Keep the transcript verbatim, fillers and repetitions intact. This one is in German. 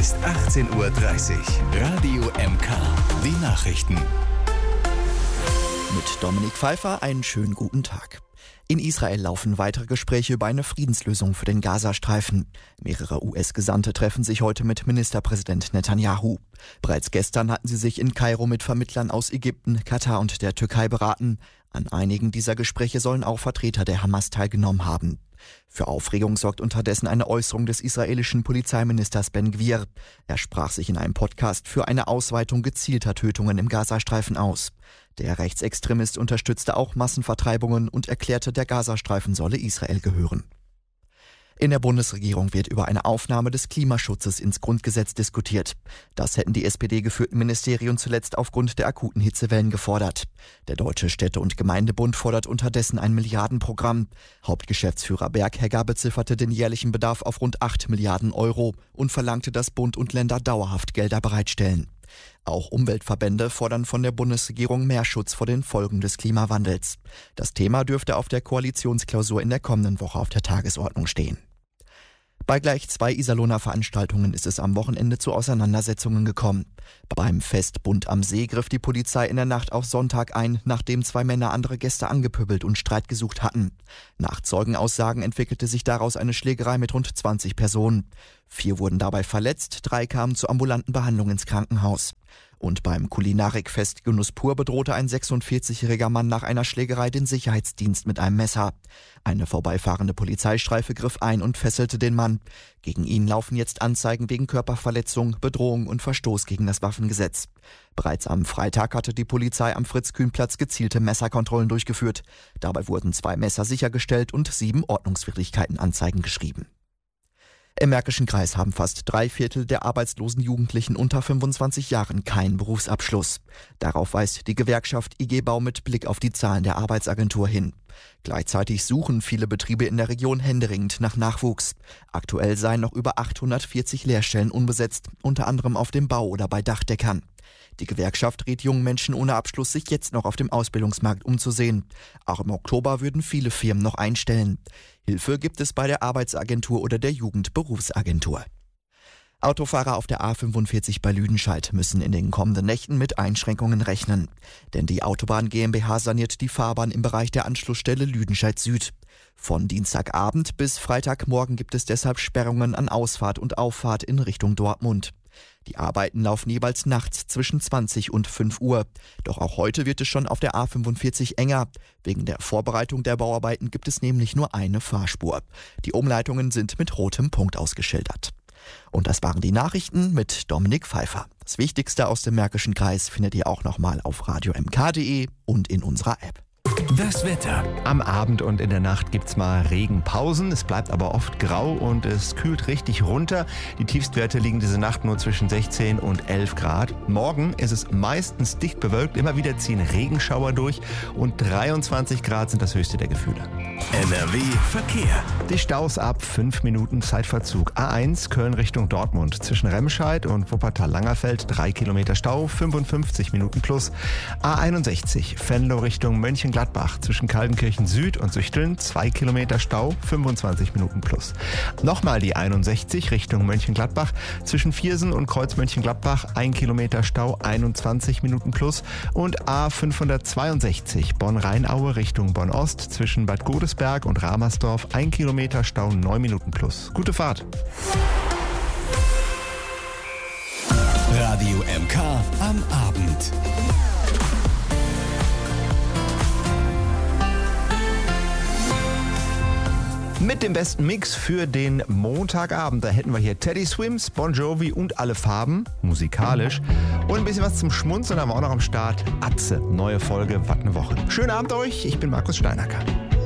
ist achtzehn Uhr dreißig. Radio M K. Die Nachrichten. Mit Dominik Pfeiffer einen schönen guten Tag. In Israel laufen weitere Gespräche über eine Friedenslösung für den Gazastreifen. Mehrere U S-Gesandte treffen sich heute mit Ministerpräsident Netanyahu. Bereits gestern hatten sie sich in Kairo mit Vermittlern aus Ägypten, Katar und der Türkei beraten. An einigen dieser Gespräche sollen auch Vertreter der Hamas teilgenommen haben. Für Aufregung sorgt unterdessen eine Äußerung des israelischen Polizeiministers Ben Gvir. Er sprach sich in einem Podcast für eine Ausweitung gezielter Tötungen im Gazastreifen aus. Der Rechtsextremist unterstützte auch Massenvertreibungen und erklärte, der Gazastreifen solle Israel gehören. In der Bundesregierung wird über eine Aufnahme des Klimaschutzes ins Grundgesetz diskutiert. Das hätten die S P D-geführten Ministerien zuletzt aufgrund der akuten Hitzewellen gefordert. Der Deutsche Städte- und Gemeindebund fordert unterdessen ein Milliardenprogramm. Hauptgeschäftsführer Berghegger bezifferte den jährlichen Bedarf auf rund acht Milliarden Euro und verlangte, dass Bund und Länder dauerhaft Gelder bereitstellen. Auch Umweltverbände fordern von der Bundesregierung mehr Schutz vor den Folgen des Klimawandels. Das Thema dürfte auf der Koalitionsklausur in der kommenden Woche auf der Tagesordnung stehen. Bei gleich zwei Iserlohner Veranstaltungen ist es am Wochenende zu Auseinandersetzungen gekommen. Beim Fest Bund am See griff die Polizei in der Nacht auf Sonntag ein, nachdem zwei Männer andere Gäste angepöbelt und Streit gesucht hatten. Nach Zeugenaussagen entwickelte sich daraus eine Schlägerei mit rund zwanzig Personen. Vier wurden dabei verletzt, drei kamen zur ambulanten Behandlung ins Krankenhaus. Und beim Kulinarikfest Genuss pur bedrohte ein sechsundvierzigjähriger Mann nach einer Schlägerei den Sicherheitsdienst mit einem Messer. Eine vorbeifahrende Polizeistreife griff ein und fesselte den Mann. Gegen ihn laufen jetzt Anzeigen wegen Körperverletzung, Bedrohung und Verstoß gegen das Waffengesetz. Bereits am Freitag hatte die Polizei am Fritz-Kühn-Platz gezielte Messerkontrollen durchgeführt. Dabei wurden zwei Messer sichergestellt und sieben Ordnungswidrigkeitenanzeigen geschrieben. Im Märkischen Kreis haben fast drei Viertel der arbeitslosen Jugendlichen unter fünfundzwanzig Jahren keinen Berufsabschluss. Darauf weist die Gewerkschaft I G Bau mit Blick auf die Zahlen der Arbeitsagentur hin. Gleichzeitig suchen viele Betriebe in der Region händeringend nach Nachwuchs. Aktuell seien noch über achthundertvierzig Lehrstellen unbesetzt, unter anderem auf dem Bau oder bei Dachdeckern. Die Gewerkschaft rät jungen Menschen ohne Abschluss, sich jetzt noch auf dem Ausbildungsmarkt umzusehen. Auch im Oktober würden viele Firmen noch einstellen. Hilfe gibt es bei der Arbeitsagentur oder der Jugendberufsagentur. Autofahrer auf der A fünfundvierzig bei Lüdenscheid müssen in den kommenden Nächten mit Einschränkungen rechnen. Denn die Autobahn GmbH saniert die Fahrbahn im Bereich der Anschlussstelle Lüdenscheid Süd. Von Dienstagabend bis Freitagmorgen gibt es deshalb Sperrungen an Ausfahrt und Auffahrt in Richtung Dortmund. Die Arbeiten laufen jeweils nachts zwischen zwanzig und fünf Uhr. Doch auch heute wird es schon auf der A fünfundvierzig enger. Wegen der Vorbereitung der Bauarbeiten gibt es nämlich nur eine Fahrspur. Die Umleitungen sind mit rotem Punkt ausgeschildert. Und das waren die Nachrichten mit Dominik Pfeiffer. Das Wichtigste aus dem Märkischen Kreis findet ihr auch nochmal auf radio m k punkt d e und in unserer App. Das Wetter. Am Abend und in der Nacht gibt's mal Regenpausen. Es bleibt aber oft grau und es kühlt richtig runter. Die Tiefstwerte liegen diese Nacht nur zwischen sechzehn und elf Grad. Morgen ist es meistens dicht bewölkt. Immer wieder ziehen Regenschauer durch und dreiundzwanzig Grad sind das höchste der Gefühle. N R W Verkehr. Die Staus ab fünf Minuten Zeitverzug. A eins Köln Richtung Dortmund. Zwischen Remscheid und Wuppertal-Langerfeld drei Kilometer Stau, fünfundfünfzig Minuten plus. A einundsechzig Venlo Richtung Mönchengladbach. Zwischen Kaltenkirchen Süd und Süchteln zwei Kilometer Stau, fünfundzwanzig Minuten plus. Nochmal die einundsechzig Richtung Mönchengladbach. Zwischen Viersen und Kreuz Mönchengladbach ein Kilometer Stau, einundzwanzig Minuten plus. Und A fünfhundertzweiundsechzig Bonn-Rheinaue Richtung Bonn-Ost. Zwischen Bad Godesberg und Ramersdorf ein Kilometer Stau, neun Minuten plus. Gute Fahrt! Radio M K am Abend. Mit dem besten Mix für den Montagabend. Da hätten wir hier Teddy Swims, Bon Jovi und alle Farben, musikalisch. Und ein bisschen was zum Schmunzeln haben wir auch noch am Start. Atze, neue Folge, was eine Woche. Schönen Abend euch, ich bin Markus Steinacker.